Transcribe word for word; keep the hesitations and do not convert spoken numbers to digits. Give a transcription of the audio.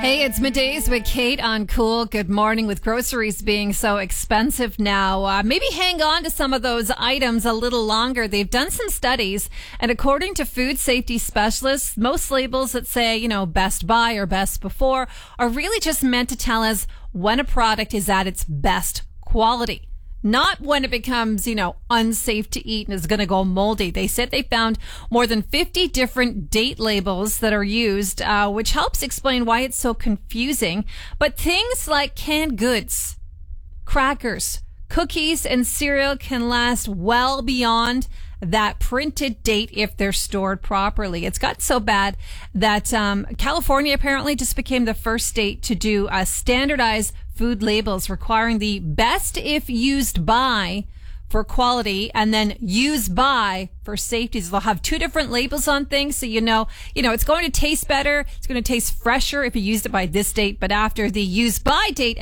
Hey, it's middays with Kate on Cool. Good morning. With groceries being so expensive now, uh, maybe hang on to some of those items a little longer. They've done some studies, and according to food safety specialists, most labels that say, you know, best buy or best before are really just meant to tell us when a product is at its best quality. Not when it becomes, you know, unsafe to eat and is going to go moldy. They said they found more than fifty different date labels that are used, uh, which helps explain why it's so confusing. But things like canned goods, crackers, cookies, and cereal can last well beyond that printed date if they're stored properly. It's got so bad that um, California apparently just became the first state to do a standardized food labels requiring the best if used by for quality and then use by for safety. So they'll have two different labels on things, so you know, you know, it's going to taste better, it's going to taste fresher if you used it by this date, but after the use by date